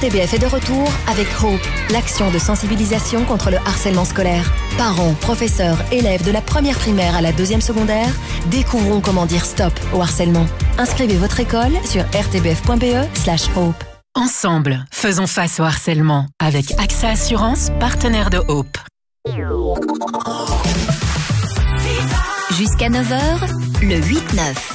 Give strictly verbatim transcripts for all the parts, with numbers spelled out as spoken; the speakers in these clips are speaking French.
T B F est de retour avec Hope, l'action de sensibilisation contre le harcèlement scolaire. Parents, professeurs, élèves de la première primaire à la deuxième secondaire découvrons comment dire stop au harcèlement. Inscrivez votre école sur r t b f point b e slash hope. Ensemble, faisons face au harcèlement avec A X A Assurance, partenaire de Hope. Jusqu'à neuf heures, le huit neuf.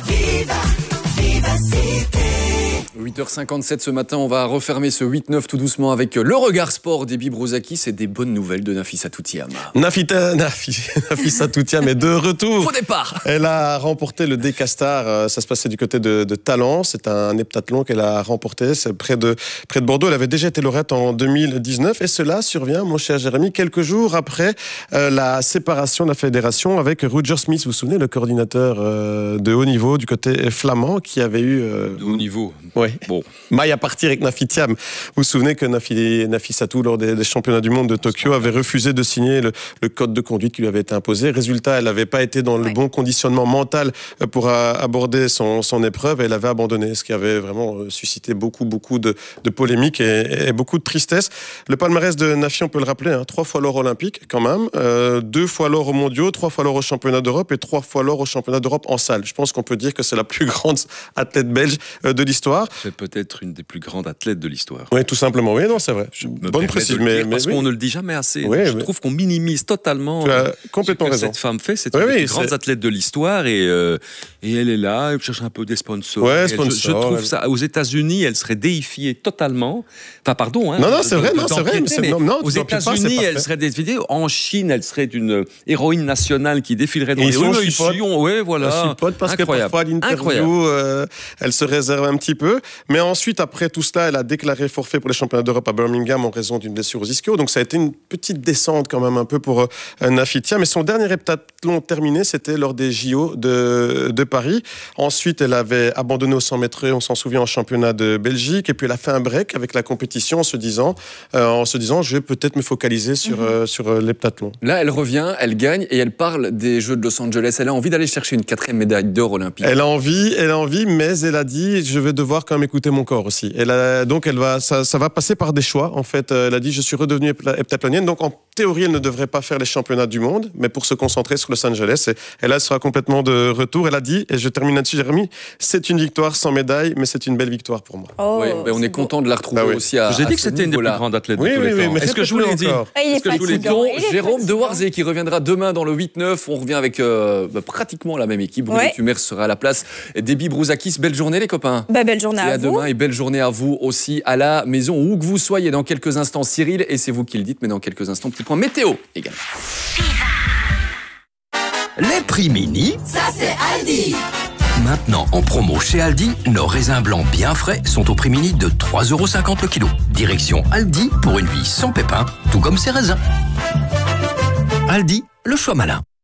huit heures cinquante-sept ce matin, on va refermer ce huit neuf tout doucement avec le regard sport d'Ebi Brouzakis et des bonnes nouvelles de Nafisa Toutiam. Nafita, Nafi, Nafisa Toutiam est de retour. Faux départ. Elle a remporté le Decastar, ça se passait du côté de, de Talent, c'est un heptathlon qu'elle a remporté, c'est près de, près de Bordeaux. Elle avait déjà été lauréate en deux mille dix-neuf et cela survient, mon cher Jérémy, quelques jours après euh, la séparation de la fédération avec Roger Smith. Vous vous souvenez, le coordinateur euh, de haut niveau du côté flamand qui avait eu... Euh, de haut niveau. Oui. Bon. Maille à partir avec Nafitiam. Vous vous souvenez que Nafi, Nafisatou, lors des, des championnats du monde de Tokyo, avait refusé de signer le, le code de conduite qui lui avait été imposé. Résultat, elle n'avait pas été dans le ouais. bon conditionnement mental pour a, aborder son, son épreuve et elle avait abandonné, ce qui avait vraiment suscité beaucoup, beaucoup de, de polémiques et, et beaucoup de tristesse. Le palmarès de Nafi, on peut le rappeler, hein, trois fois l'or olympique quand même, euh, deux fois l'or aux mondiaux, trois fois l'or au championnat d'Europe et trois fois l'or au championnat d'Europe en salle. Je pense qu'on peut dire que c'est la plus grande athlète belge euh, de l'histoire. C'est peut-être une des plus grandes athlètes de l'histoire. Oui, tout simplement. Oui, non, c'est vrai. Bonne précision. Mais, mais parce oui. qu'on ne le dit jamais assez. Oui, je mais... trouve qu'on minimise totalement tu as complètement ce que raison. cette femme fait. C'est oui, une oui, des plus grandes c'est... athlètes de l'histoire et, euh, et elle est là, elle cherche un peu des sponsors. Ouais, sponsors je, je trouve elle... ça, aux États-Unis, elle serait déifiée totalement. Enfin, pardon. Hein, non, non, c'est vrai, non, c'est vrai. Mais c'est... Non, non, aux États-Unis, elle serait déifiée. En Chine, elle serait une héroïne nationale qui défilerait dans et les rues. Ici, on... ouais, voilà. Parce Incroyable. que parfois, à l'interview, euh, elle se réserve un petit peu. Mais ensuite, après tout cela, elle a déclaré forfait pour les championnats d'Europe à Birmingham en raison d'une blessure aux ischio. Donc ça a été une petite descente quand même un peu pour euh, Nafitia. Mais son dernier heptathlon terminé, c'était lors des J O de, de Paris. Ensuite, elle avait abandonné au cent mètres, on s'en souvient, en championnat de Belgique. Et puis elle a fait un break avec la compétition en se disant, euh, en se disant je vais peut-être me focaliser sur, mm-hmm. euh, sur euh, l'heptathlon. Là, elle revient, elle gagne et elle parle des Jeux de Los Angeles. Elle a envie d'aller chercher une quatrième médaille d'or olympique. Elle a envie, elle a envie, mais elle a dit je vais devoir quand même écouter mon corps aussi. Elle a, donc elle va, ça, ça va passer par des choix. En fait, elle a dit je suis redevenue heptathlonienne. Donc en théorie, elle ne devrait pas faire les championnats du monde, mais pour se concentrer sur Los Angeles. Et, et là, elle sera complètement de retour. Elle a dit, et je termine là-dessus, Jérémy, c'est une victoire sans médaille, mais c'est une belle victoire pour moi. Oh, oui, mais on est, est content de la retrouver bah oui. aussi à. J'ai dit que c'était une des plus grandes athlètes oui, de tous oui, les oui, temps. Mais Est-ce que je vous l'ai dit? Ah, il est fatigant. Jérôme Dewarzé qui reviendra demain dans le huit neuf. On revient avec euh, bah, pratiquement la même équipe. Bruno ouais. Tumers sera à la place d'Ebi Brouzakis. Belle journée les copains. Bah, belle journée et à, à vous. demain et belle journée à vous aussi à la maison où que vous soyez. Dans quelques instants Cyril et c'est vous qui le dites, mais dans quelques instants petit point météo également. Les prix mini, ça c'est Aldi. Maintenant en promo chez Aldi, nos raisins blancs bien frais sont au prix mini de trois euros cinquante le kilo. Direction Aldi pour une vie sans pépins, tout comme ses raisins. Aldi, le choix malin.